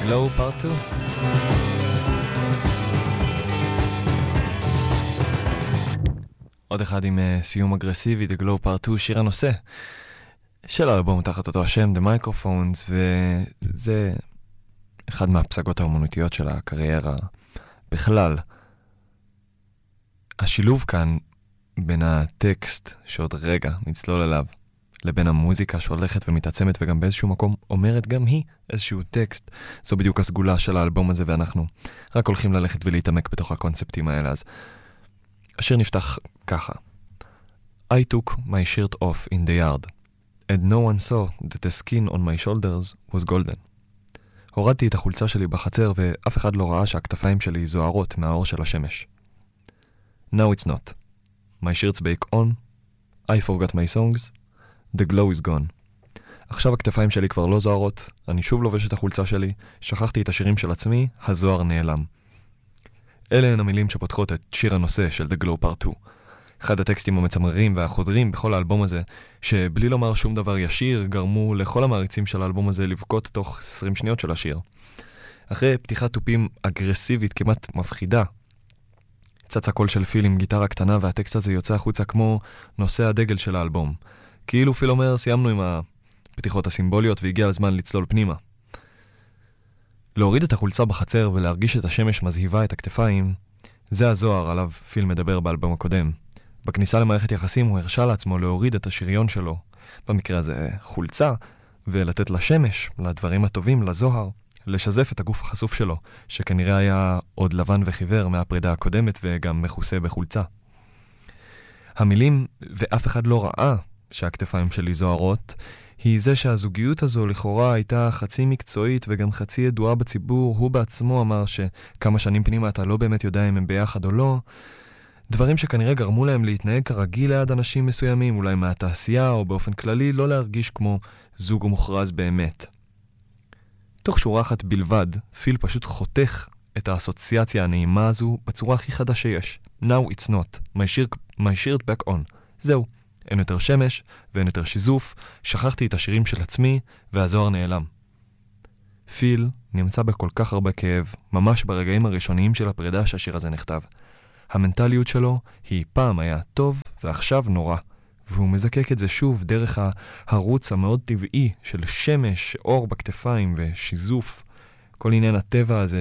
Glow Part 2. עוד אחד עם סיום אגרסיבי, The Glow Part 2, שיר הנושא של האלבום תחת אותו השם, The Microphones, וזה אחד מהפסגות האומנותיות של הקריירה בכלל. השילוב כאן בין הטקסט שעוד רגע נצלול אליו, לבין המוזיקה שהולכת ומתעצמת וגם באיזשהו מקום אומרת גם היא איזשהו טקסט, זו בדיוק הסגולה של האלבום הזה, ואנחנו רק הולכים ללכת ולהתעמק בתוך הקונספטים האלה. אז השיר נפתח ככה: I took my shirt off in the yard and no one saw that the skin on my shoulders was golden. הורדתי את החולצה שלי בחצר ואף אחד לא ראה שהכתפיים שלי זוהרות מהאור של השמש. Now it's not. My shirt's back on. I forgot my songs. The glow is gone. עכשיו הכתפיים שלי כבר לא זוהרות, אני שוב לובש את החולצה שלי, שכחתי את השירים של עצמי, הזוהר נעלם. אלה הן המילים שפותחות את שיר הנושא של The Glow Part 2. אחד הטקסטים המצמררים והחודרים בכל האלבום הזה, שבלי לומר שום דבר ישיר, גרמו לכל המעריצים של האלבום הזה לבכות תוך 20 שניות של השיר. אחרי פתיחת טופים אגרסיבית כמעט מפחידה, צץ הקול של פיל עם גיטרה קטנה, והטקסט הזה יוצא החוצה כמו נושא הדגל של האלבום. כאילו פיל אומר, סיימנו עם הפתיחות הסימבוליות והגיע הזמן לצלול פנימה. להוריד את החולצה בחצר ולהרגיש את השמש מזהיבה את הכתפיים, זה הזוהר עליו פיל מדבר באלבום הקודם. בכניסה למערכת יחסים הוא הרשה לעצמו להוריד את השריון שלו, במקרה הזה חולצה, ולתת לשמש, לדברים הטובים, לזוהר, לשזף את הגוף החשוף שלו, שכנראה היה עוד לבן וחיוור מהפרידה הקודמת וגם מכוסה בחולצה. המילים, ואף אחד לא ראה שהכתפיים שלי זוהרות, היא זה שהזוגיות הזו לכאורה הייתה חצי מקצועית וגם חצי ידועה בציבור. הוא בעצמו אמר שכמה שנים פנימה אתה לא באמת יודע אם הם ביחד או לא. דברים שכנראה גרמו להם להתנהג כרגיל ליד אנשים מסוימים, אולי מהתעשייה או באופן כללי, לא להרגיש כמו זוג מוכרז באמת. תוך שורה אחת בלבד, פיל פשוט חותך את האסוציאציה הנעימה הזו בצורה הכי חדה שיש. Now it's not. My shirt back on. זהו. אין יותר שמש ואין יותר שיזוף, שכחתי את השירים של עצמי והזוהר נעלם. פיל נמצא בכל כך הרבה כאב, ממש ברגעים הראשוניים של הפרידה שהשיר הזה נכתב. המנטליות שלו היא פעם היה טוב ועכשיו נורא, והוא מזקק את זה שוב דרך הערוץ המאוד טבעי של שמש, אור בכתפיים ושיזוף. כל עניין הטבע הזה